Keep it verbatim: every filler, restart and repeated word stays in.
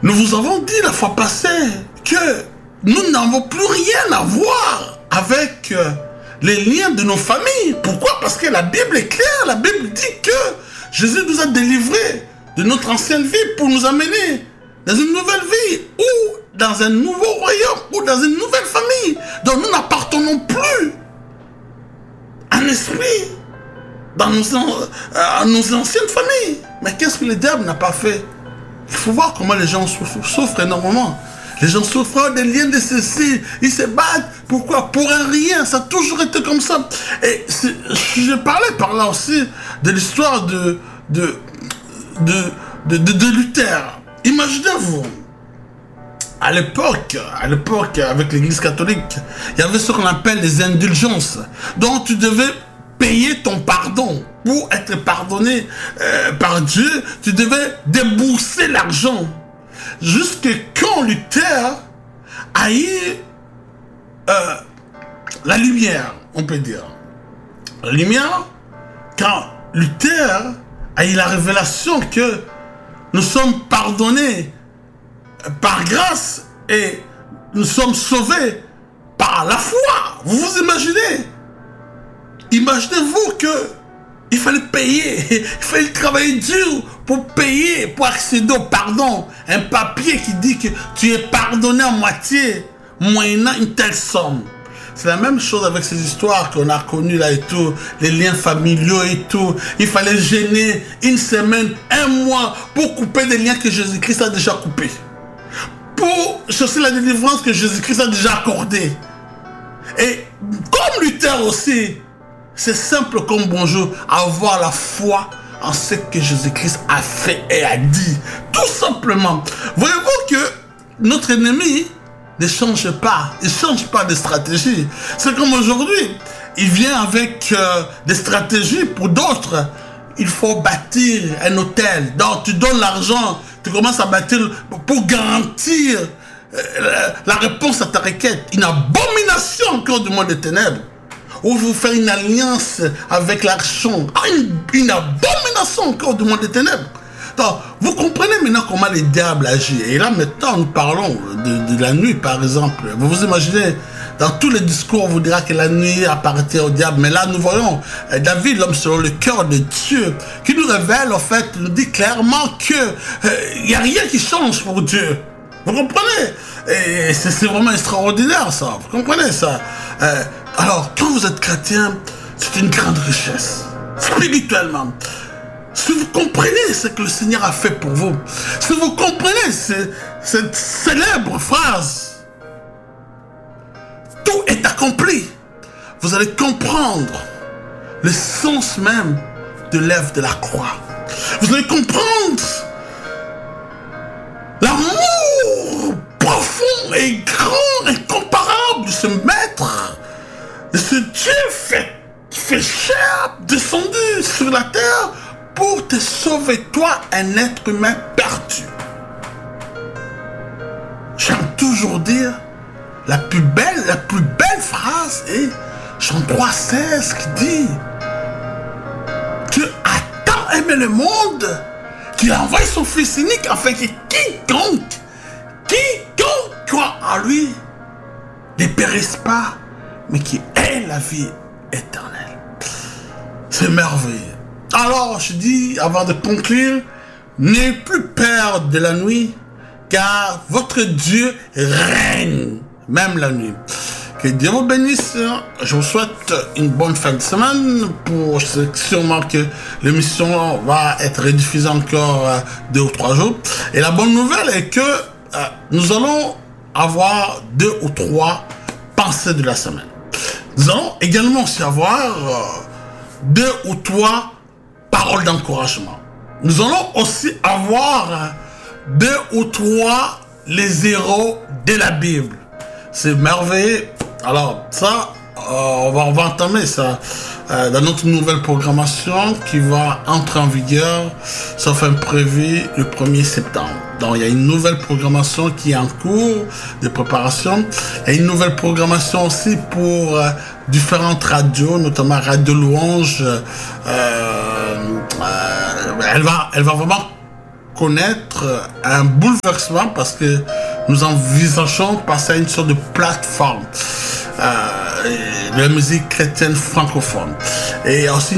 Nous vous avons dit la fois passée que nous n'avons plus rien à voir avec euh, les liens de nos familles. Pourquoi? Parce que la Bible est claire. La Bible dit que Jésus nous a délivrés de notre ancienne vie pour nous amener dans une nouvelle vie ou dans un nouveau royaume ou dans une nouvelle famille. Donc nous n'appartenons plus à un esprit dans nos, euh, nos anciennes familles. Mais qu'est-ce que le diable n'a pas fait? Il faut voir comment les gens souffrent, souffrent énormément. Les gens souffrent des liens de ceci, ils se battent. Pourquoi? Pour un rien, ça a toujours été comme ça. Et je parlais par là aussi de l'histoire de, de, de, de, de, de Luther. Imaginez-vous, à l'époque, à l'époque, avec l'église catholique, il y avait ce qu'on appelle les indulgences. Donc tu devais payer ton pardon. Pour être pardonné euh, par Dieu, tu devais débourser l'argent. Jusque quand Luther a eu euh, la lumière, on peut dire. La lumière, quand Luther a eu la révélation que nous sommes pardonnés par grâce et nous sommes sauvés par la foi. Vous vous imaginez? Imaginez-vous que il fallait payer, il fallait travailler dur pour payer, pour accéder au pardon. Un papier qui dit que tu es pardonné à moitié, moyennant une telle somme. C'est la même chose avec ces histoires qu'on a connues là et tout, les liens familiaux et tout. Il fallait gêner une semaine, un mois pour couper des liens que Jésus-Christ a déjà coupés. Pour chercher la délivrance que Jésus-Christ a déjà accordée. Et comme Luther aussi, c'est simple comme bonjour, avoir la foi en ce que Jésus-Christ a fait et a dit. Tout simplement. Voyez-vous que notre ennemi ne change pas. Il ne change pas de stratégie. C'est comme aujourd'hui. Il vient avec euh, des stratégies pour d'autres. Il faut bâtir un hôtel. Donc tu donnes l'argent, tu commences à bâtir pour garantir euh, la réponse à ta requête. Une abomination encore du monde des ténèbres. Ou vous faites une alliance avec l'argent. Ah, une, une abomination encore du monde des ténèbres. Donc, vous comprenez maintenant comment les diables agissent. Et là, maintenant, nous parlons de, de la nuit, par exemple. Vous vous imaginez, dans tous les discours, on vous dira que la nuit appartient au diable. Mais là, nous voyons David, l'homme selon le cœur de Dieu, qui nous révèle, en fait, nous dit clairement qu'il n'y euh, a rien qui change pour Dieu. Vous comprenez? Et c'est vraiment extraordinaire, ça. Vous comprenez ça? euh, Alors, quand vous êtes chrétien, c'est une grande richesse, spirituellement. Si vous comprenez ce que le Seigneur a fait pour vous, si vous comprenez ce, cette célèbre phrase, tout est accompli, vous allez comprendre le sens même de l'œuvre de la croix. Vous allez comprendre l'amour profond et grand, incomparable de ce maître, de ce Dieu fait, fait chair, descendu sur la terre pour te sauver, toi, un être humain perdu. J'aime toujours dire, la plus belle, la plus belle phrase est Jean trois seize qui dit Dieu a tant aimé le monde qu'il a envoyé son Fils unique afin que quiconque, quiconque croit en lui ne périsse pas, mais qui ait la vie éternelle. C'est merveilleux. Alors, je dis, avant de conclure, n'ayez plus peur de la nuit, car votre Dieu règne, même la nuit. Que Dieu vous bénisse. Je vous souhaite une bonne fin de semaine. Pour sûrement que l'émission va être rediffusée encore euh, deux ou trois jours. Et la bonne nouvelle est que euh, nous allons avoir deux ou trois pensées de la semaine. Nous allons également aussi avoir euh, deux ou trois paroles d'encouragement. Nous allons aussi avoir deux ou trois les héros de la Bible. C'est merveilleux. Alors ça, euh, on, va, on va entamer ça euh, dans notre nouvelle programmation qui va entrer en vigueur, sauf imprévu, le premier septembre. Donc il y a une nouvelle programmation qui est en cours de préparation. Il y a une nouvelle programmation aussi pour euh, différentes radios, notamment Radio Louange. Euh, euh, elle va, elle va vraiment connaître un bouleversement parce que nous envisageons passer à une sorte de plateforme euh, de la musique chrétienne francophone. Et aussi